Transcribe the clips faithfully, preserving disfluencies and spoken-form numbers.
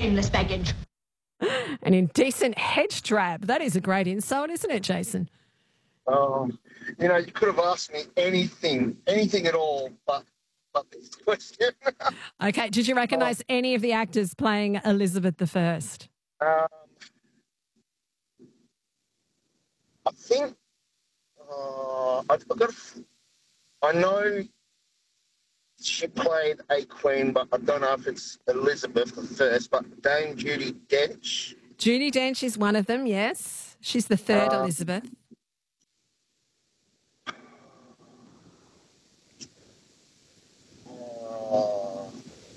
shameless baggage. An indecent hedge drab. That is a great insult, isn't it, Jason? Um, you know, you could have asked me anything, anything at all, but but this question. Okay, did you recognise oh. any of the actors playing Elizabeth the First? Um, I think uh, I've got. I know she played a queen, but I don't know if it's Elizabeth the First. But Dame Judi Dench. Judi Dench is one of them. Yes, she's the third uh, Elizabeth. Uh,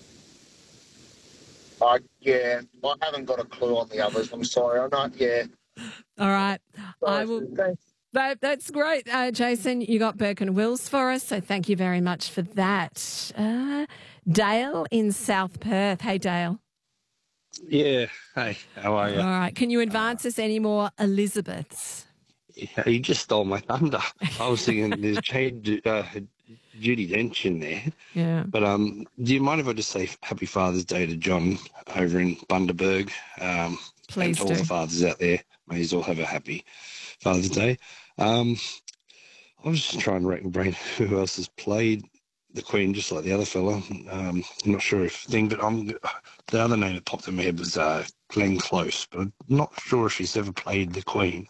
I yeah, I haven't got a clue on the others. I'm sorry. I'm not. Yeah. All right. Sorry, I will. Thanks. That, that's great, uh, Jason. You got Burke and Wills for us, so thank you very much for that. Uh, Dale in South Perth. Hey, Dale. Yeah. Hey, how are you? All right. Can you advance us any more Elizabeths? Yeah, you just stole my thunder. I was thinking there's Jade, uh, Judi Dench in there. Yeah. But um, do you mind if I just say Happy Father's Day to John over in Bundaberg? Um, Please and do. all the fathers out there. May you all have a happy Father's Day. Um, I was just trying to rack my brain who else has played the Queen, just like the other fella. Um, I'm not sure if thing, but I'm, the other name that popped in my head was uh, Glenn Close, but I'm not sure if she's ever played the Queen.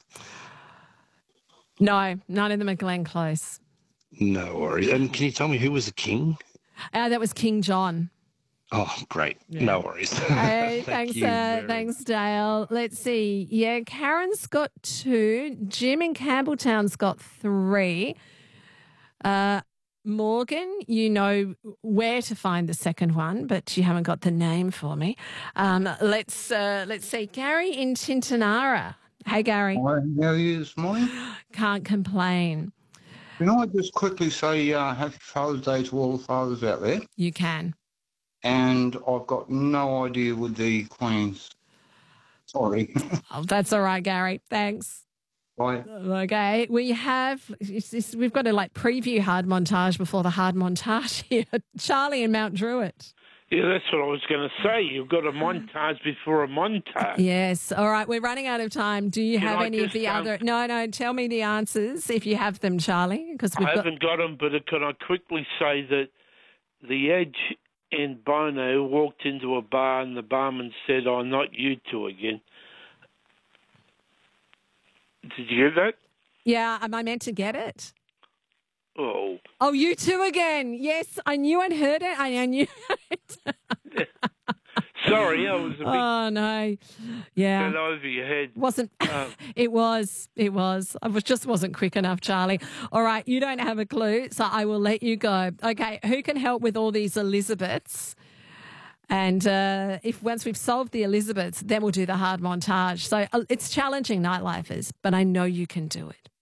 No, none of them are Glenn Close. No worries. And can you tell me who was the king? Uh, that was King John. Oh, great. Yeah. No worries. Hey, Thank thanks, you uh, thanks, Dale. Let's see. Yeah, Karen's got two. Jim in Campbelltown's got three. Uh, Morgan, you know where to find the second one, but you haven't got the name for me. Um, let's uh, let's see. Gary in Tintinara. Hey, Gary. Hi, how are you this morning? Can't complain. Can I just quickly say uh, Happy Father's Day to all the fathers out there? You can. And I've got no idea with the Queens. Sorry. Oh, that's all right, Gary. Thanks. Bye. Okay, we have, we've got to like preview hard montage before the hard montage here. Charlie in Mount Druitt. Yeah, that's what I was going to say. You've got a montage before a montage. Yes. All right, we're running out of time. Do you Can have I any of just, the um, other? No, no, tell me the answers if you have them, Charlie. Because we've I got... haven't got them, but can I quickly say that the Edge in Bono walked into a bar and the barman said, "Oh, not you two again." Did you get that? Yeah, am I meant to get it? Oh. Oh, you two again. Yes, I knew I'd heard it. I knew it. Sorry, I was a bit Oh, no. Yeah. fell over your head. Wasn't Um, it was it was I was just wasn't quick enough, Charlie. All right, you don't have a clue, so I will let you go. Okay, who can help with all these Elizabeths? And uh, if once we've solved the Elizabeths, then we'll do the hard montage. So uh, it's challenging, Nightlifers, but I know you can do it.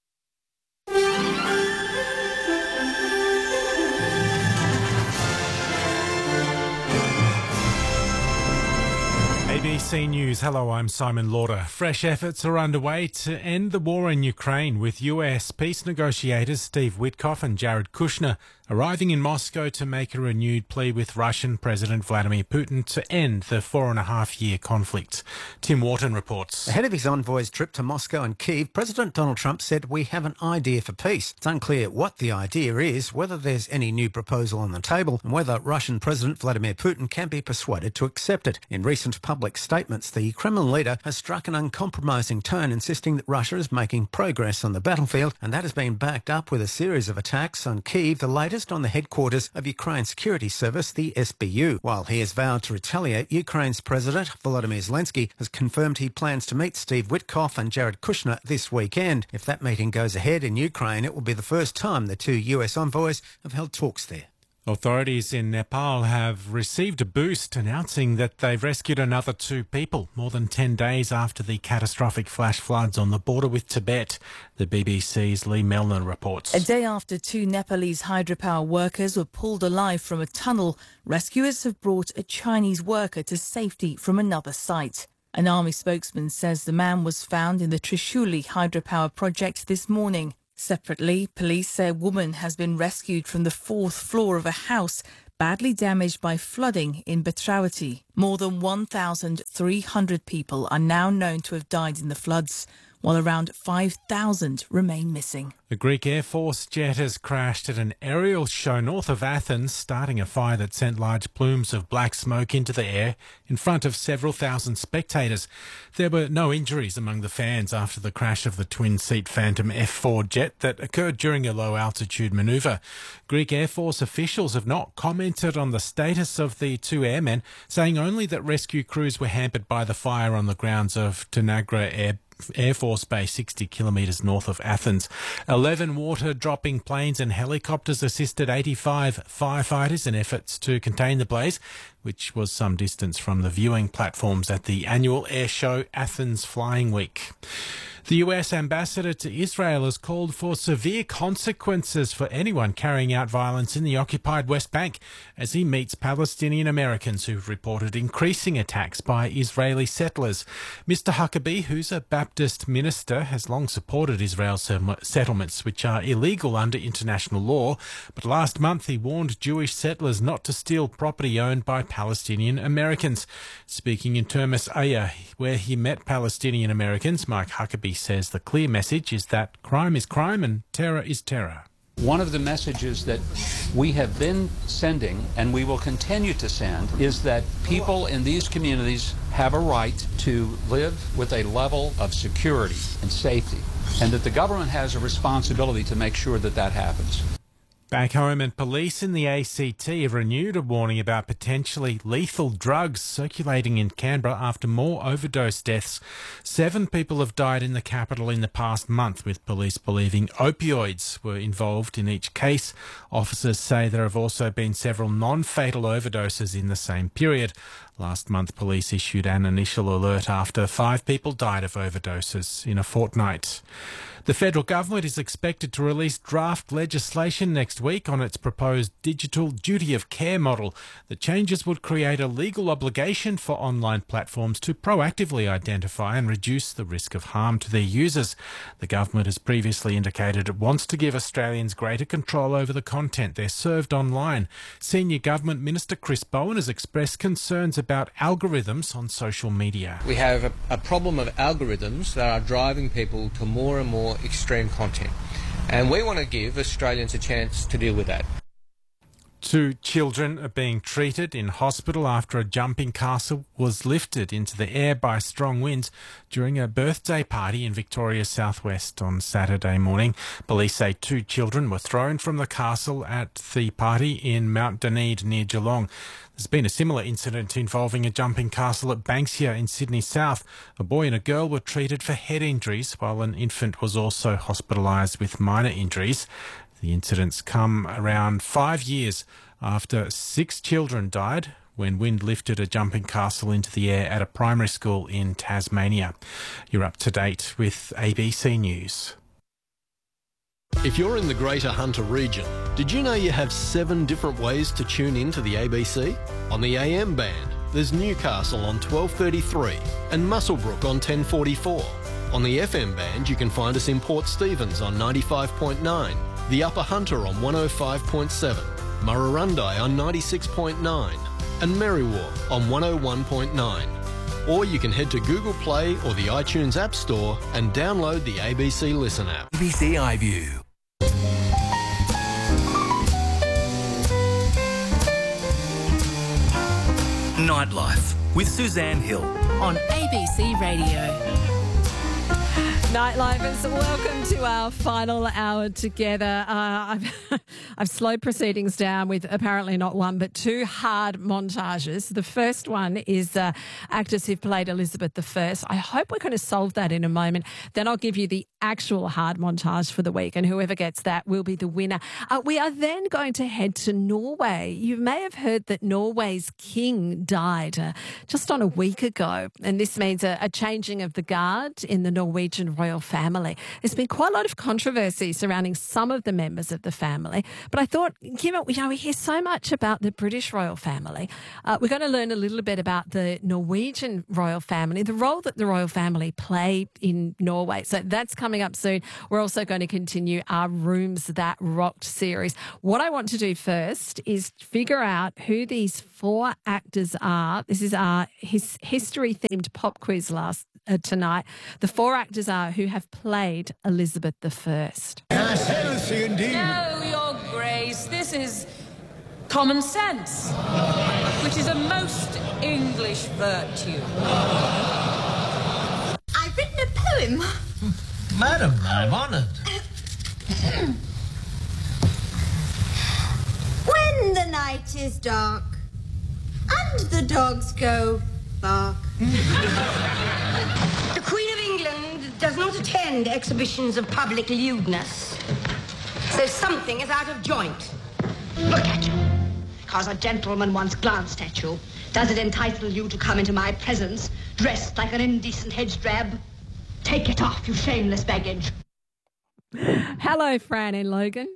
A B C News. Hello, I'm Simon Lauder. Fresh efforts are underway to end the war in Ukraine, with U S peace negotiators Steve Witkoff and Jared Kushner arriving in Moscow to make a renewed plea with Russian President Vladimir Putin to end the four and a half year conflict. Tim Wharton reports. Ahead of his envoy's trip to Moscow and Kyiv, President Donald Trump said, "We have an idea for peace." It's unclear what the idea is, whether there's any new proposal on the table, and whether Russian President Vladimir Putin can be persuaded to accept it. In recent public statements, the Kremlin leader has struck an uncompromising tone, insisting that Russia is making progress on the battlefield, and that has been backed up with a series of attacks on Kyiv, the latest on the headquarters of Ukraine's security service, the S B U. While he has vowed to retaliate, Ukraine's President Volodymyr Zelensky has confirmed he plans to meet Steve Witkoff and Jared Kushner this weekend. If that meeting goes ahead in Ukraine, it will be the first time the two U S envoys have held talks there. Authorities in Nepal have received a boost, announcing that they've rescued another two people more than ten days after the catastrophic flash floods on the border with Tibet. The B B C's Lee Melner reports. A day after two Nepalese hydropower workers were pulled alive from a tunnel, rescuers have brought a Chinese worker to safety from another site. An army spokesman says the man was found in the Trishuli hydropower project this morning. Separately, police say a woman has been rescued from the fourth floor of a house badly damaged by flooding in Betrawati. More than one thousand three hundred people are now known to have died in the floods, while around five thousand remain missing. The Greek Air Force jet has crashed at an aerial show north of Athens, starting a fire that sent large plumes of black smoke into the air in front of several thousand spectators. There were no injuries among the fans after the crash of the twin-seat Phantom F four jet that occurred during a low-altitude manoeuvre. Greek Air Force officials have not commented on the status of the two airmen, saying only that rescue crews were hampered by the fire on the grounds of Tanagra Air Air Force Base, sixty kilometres north of Athens. eleven water-dropping planes and helicopters assisted eighty-five firefighters in efforts to contain the blaze, which was some distance from the viewing platforms at the annual air show Athens Flying Week. The U S ambassador to Israel has called for severe consequences for anyone carrying out violence in the occupied West Bank as he meets Palestinian Americans who've reported increasing attacks by Israeli settlers. Mister Huckabee, who's a Baptist minister, has long supported Israel's settlements, which are illegal under international law, but last month he warned Jewish settlers not to steal property owned by Palestinian Americans. Speaking in Termis Aya, where he met Palestinian Americans, Mike Huckabee says the clear message is that crime is crime and terror is terror. One of the messages that we have been sending and we will continue to send is that people in these communities have a right to live with a level of security and safety, and that the government has a responsibility to make sure that that happens. Back home, and police in the A C T have renewed a warning about potentially lethal drugs circulating in Canberra after more overdose deaths. Seven people have died in the capital in the past month, with police believing opioids were involved in each case. Officers say there have also been several non-fatal overdoses in the same period. Last month, police issued an initial alert after five people died of overdoses in a fortnight. The federal government is expected to release draft legislation next week on its proposed digital duty of care model. The changes would create a legal obligation for online platforms to proactively identify and reduce the risk of harm to their users. The government has previously indicated it wants to give Australians greater control over the content they're served online. Senior Government Minister Chris Bowen has expressed concerns about algorithms on social media. We have a, a problem of algorithms that are driving people to more and more extreme content, and we want to give Australians a chance to deal with that. Two children are being treated in hospital after a jumping castle was lifted into the air by strong winds during a birthday party in Victoria's southwest on Saturday morning. Police say two children were thrown from the castle at the party in Mount Dunedin near Geelong. There's been a similar incident involving a jumping castle at Banksia in Sydney South. A boy and a girl were treated for head injuries, while an infant was also hospitalised with minor injuries. The incidents come around five years after six children died when wind lifted a jumping castle into the air at a primary school in Tasmania. You're up to date with A B C News. If you're in the Greater Hunter region, did you know you have seven different ways to tune in to the A B C? On the A M band, there's Newcastle on twelve thirty-three and Muswellbrook on ten forty-four. On the F M band, you can find us in Port Stephens on ninety-five point nine, the Upper Hunter on one oh five point seven, Murrurundi on ninety-six point nine and Merriwa on one oh one point nine. Or you can head to Google Play or the iTunes App Store and download the A B C Listen app. A B C iView. Nightlife with Suzanne Hill on A B C Radio. Nightlifers, welcome to our final hour together. Uh, I've, I've slowed proceedings down with apparently not one but two hard montages. The first one is uh, actors who've played Elizabeth the First. I hope we're going to solve that in a moment. Then I'll give you the actual hard montage for the week, and whoever gets that will be the winner. Uh, we are then going to head to Norway. You may have heard that Norway's king died uh, just on a week ago, and this means a, a changing of the guard in the Norwegian royal family. There's been quite a lot of controversy surrounding some of the members of the family, but I thought, given you know, we hear so much about the British royal family, uh, we're going to learn a little bit about the Norwegian royal family, the role that the royal family played in Norway. So that's coming up soon. We're also going to continue our Rooms That Rocked series. What I want to do first is figure out who these four actors are. This is our his history-themed pop quiz last uh, tonight. The four actors are who have played Elizabeth the First. No, Your Grace, this is common sense, which is a most English virtue. I've written a poem. Madam, I'm honoured. When the night is dark and the dogs go bark. The Queen of England does not attend exhibitions of public lewdness. So something is out of joint. Look at you. Because a gentleman once glanced at you, does it entitle you to come into my presence dressed like an indecent hedge drab? Take it off, you shameless baggage. Hello, Fran and Logan.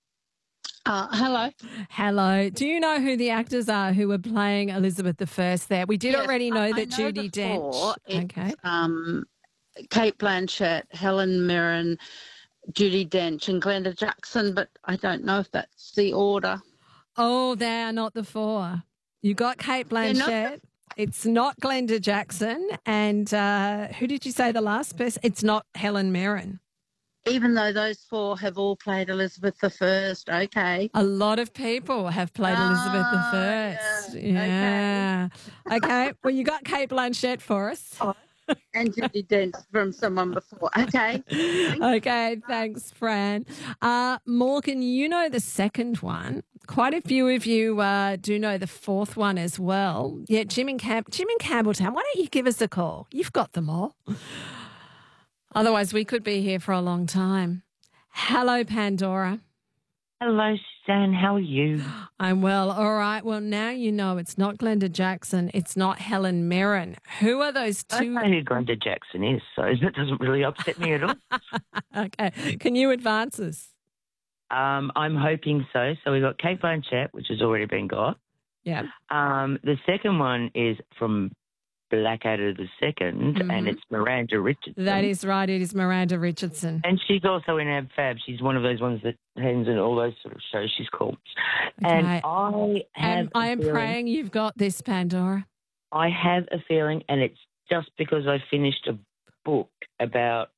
Uh, hello. Hello. Do you know who the actors are who were playing Elizabeth the First there? We did Yes, already know I- I that know Judi the four. Dench. It's, Okay. Um, Kate Blanchett, Helen Mirren, Judi Dench and Glenda Jackson, but I don't know if that's the order. Oh, they are not the four. You got Kate They're not Blanchett. It's not Glenda Jackson. And uh, who did you say the last person? It's not Helen Mirren. Even though those four have all played Elizabeth the First, okay. A lot of people have played Elizabeth the Ah, First. Yeah. Okay. okay. Well, you got Kate Blanchett for us. Oh, and Judi Dench from someone before. Okay. Okay, thanks, Fran. Uh, Morgan, you know the second one. Quite a few of you uh, do know the fourth one as well. Yeah, Jim and, Cam- Jim and Campbelltown, why don't you give us a call? You've got them all. Otherwise, we could be here for a long time. Hello, Pandora. Hello, Suzanne. How are you? I'm well. All right. Well, now you know it's not Glenda Jackson. It's not Helen Mirren. Who are those I two? don't know who Glenda Jackson is, so that doesn't really upset me at all. Okay. Can you advance us? Um, I'm hoping so. So we've got Kate Blanchett, which has already been got. Yeah. Um, the second one is from Blackadder the Second, Mhm. and it's Miranda Richardson. That is right. It is Miranda Richardson. And she's also in Ab Fab. She's one of those ones that hangs in all those sort of shows. She's cool. And Okay. I have And I a am feeling- praying you've got this, Pandora. I have a feeling, and it's just because I finished a book about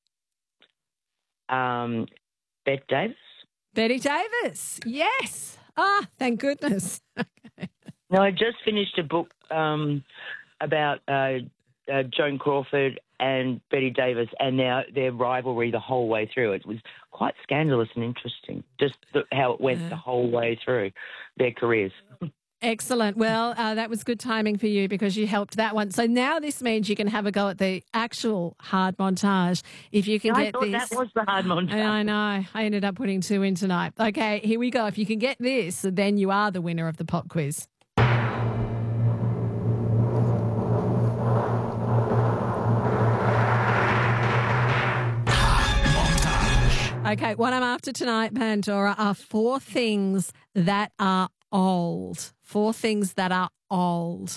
um, Bette Davis. Betty Davis. Yes. Ah, thank goodness. No, I just finished a book um, about uh, uh, Joan Crawford and Betty Davis and now their rivalry the whole way through. It was quite scandalous and interesting, just the, how it went Yeah. the whole way through their careers. Excellent. Well, uh, that was good timing for you because you helped that one. So now this means you can have a go at the actual hard montage if you can I get thought this. that was the hard montage. And I know. I ended up putting two in tonight. Okay, here we go. If you can get this, then you are the winner of the pop quiz. Okay, what I'm after tonight, Pandora, are four things that are old. Four things that are old.